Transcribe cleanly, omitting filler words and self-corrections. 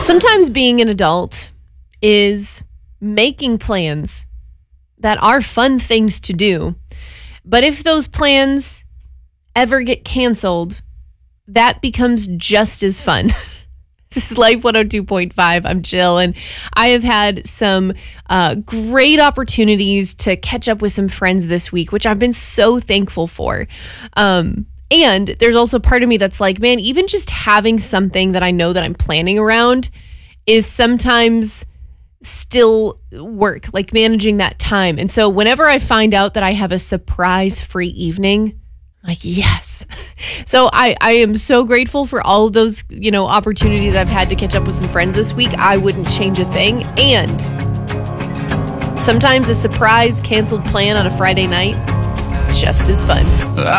Sometimes being an adult is making plans that are fun things to do. But if those plans ever get canceled, that becomes just as fun. This is Life 102.5. I'm Jill, and I have had some great opportunities to catch up with some friends this week, which I've been so thankful for. And there's also part of me that's like, man, even just having something that I know that I'm planning around is sometimes still work, like managing that time. And so whenever I find out that I have a surprise-free evening, I'm like, yes. So I am so grateful for all of those, opportunities I've had to catch up with some friends this week. I wouldn't change a thing. And sometimes a surprise canceled plan on a Friday night, just as fun.